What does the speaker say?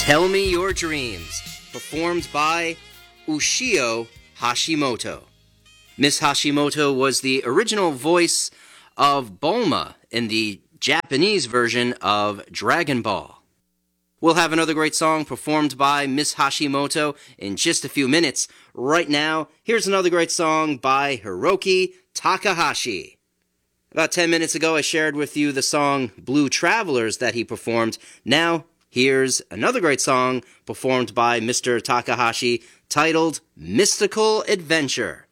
Tell Me Your Dreams, performed by Ushio Hashimoto. Miss Hashimoto was the original voice of Bulma in the Japanese version of Dragon Ball. We'll have another great song performed by Miss Hashimoto in just a few minutes. Right now, here's another great song by Hiroki Takahashi. About 10 minutes ago, I shared with you the song Blue Travelers that he performed. Now, here's another great song performed by Mr. Takahashi titled Mystical Adventure.